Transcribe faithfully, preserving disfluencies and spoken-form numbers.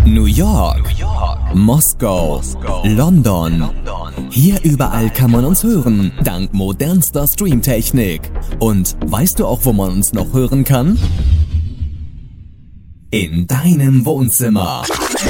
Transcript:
New York, Moskau, London. Hier überall kann man uns hören, dank modernster Streamtechnik. Und weißt du auch, wo man uns noch hören kann? In deinem Wohnzimmer.